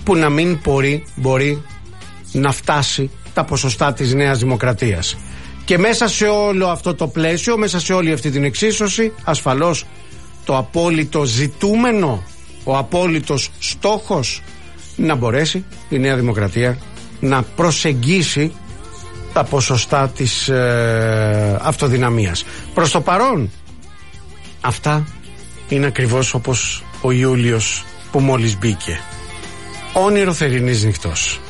που να μην μπορεί να φτάσει τα ποσοστά της Νέας Δημοκρατίας. Και μέσα σε όλο αυτό το πλαίσιο, μέσα σε όλη αυτή την εξίσωση, ασφαλώς το απόλυτο ζητούμενο, ο απόλυτος στόχος, να μπορέσει η Νέα Δημοκρατία να προσεγγίσει τα ποσοστά της αυτοδυναμίας. Προς το παρόν αυτά είναι ακριβώς όπως ο Ιούλιος που μόλις μπήκε. Όνειρο θερινής νυχτός.